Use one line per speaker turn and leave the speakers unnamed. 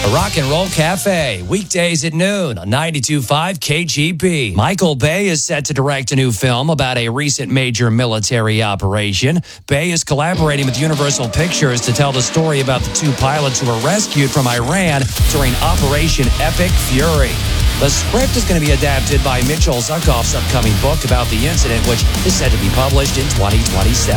Rock and Roll Cafe, weekdays at noon on 92.5 KGP. Michael Bay is set to direct a new film about a recent major military operation. Bay is collaborating with Universal Pictures to tell the story about the two pilots who were rescued from Iran during Operation Epic Fury. The script is going to be adapted by Mitchell Zuckoff's upcoming book about the incident, which is said to be published in 2027.